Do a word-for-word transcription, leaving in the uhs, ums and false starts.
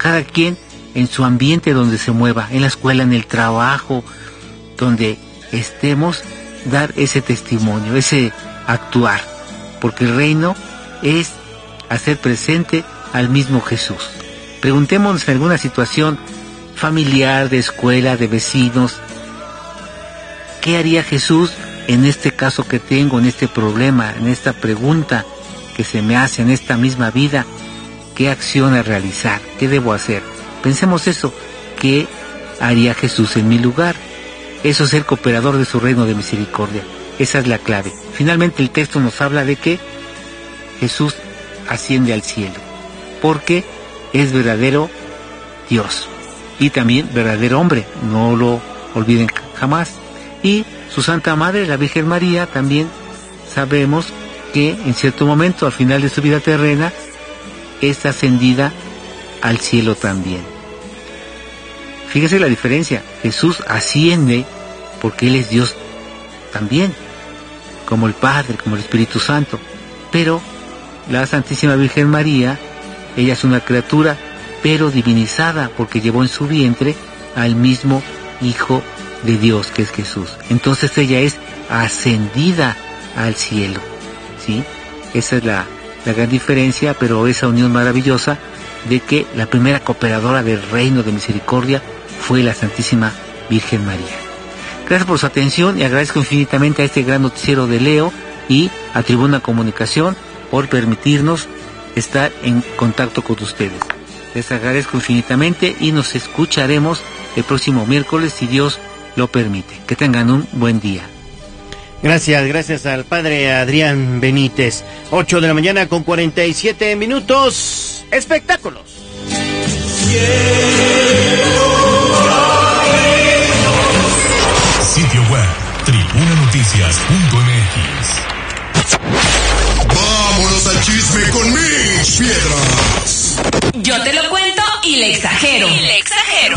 cada quien en su ambiente donde se mueva, en la escuela, en el trabajo, donde estemos, dar ese testimonio, ese actuar, porque el reino es hacer presente al mismo Jesús. Preguntémonos en alguna situación familiar, de escuela, de vecinos, ¿qué haría Jesús en este caso que tengo, en este problema, en esta pregunta que se me hace en esta misma vida? ¿Qué acción a realizar? ¿Qué debo hacer? Pensemos eso, ¿qué haría Jesús en mi lugar? Eso es ser cooperador de su reino de misericordia. Esa es la clave. Finalmente el texto nos habla de que Jesús asciende al cielo, porque es verdadero Dios y también verdadero hombre, no lo olviden jamás. Y su Santa Madre, la Virgen María, también sabemos que en cierto momento, al final de su vida terrena, es ascendida al cielo también. Fíjese la diferencia, Jesús asciende porque Él es Dios también, como el Padre, como el Espíritu Santo, pero la Santísima Virgen María, ella es una criatura, pero divinizada, porque llevó en su vientre al mismo Hijo de Dios, que es Jesús. Entonces ella es ascendida al cielo, ¿sí? Esa es la, la gran diferencia, pero esa unión maravillosa de que la primera cooperadora del reino de misericordia fue la Santísima Virgen María. Gracias por su atención y agradezco infinitamente a este gran noticiero de Leo y a Tribuna Comunicación por permitirnos estar en contacto con ustedes. Les agradezco infinitamente y nos escucharemos el próximo miércoles si Dios lo permite. Que tengan un buen día. Gracias, gracias al padre Adrián Benítez. ocho de la mañana con cuarenta y siete minutos. Espectáculos. Sitio web, tribuna noticias punto m x. Vámonos al chisme con Mitch Piedras. Yo te lo cuento y le exagero. Y le exagero.